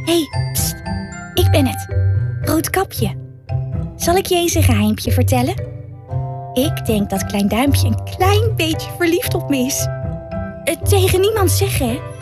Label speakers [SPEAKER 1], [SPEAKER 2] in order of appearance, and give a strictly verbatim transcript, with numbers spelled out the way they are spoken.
[SPEAKER 1] Hé, hey, pst, ik ben het. Roodkapje. Zal ik je eens een geheimpje vertellen? Ik denk dat Klein Duimpje een klein beetje verliefd op me is. Uh, tegen niemand zeggen, hè?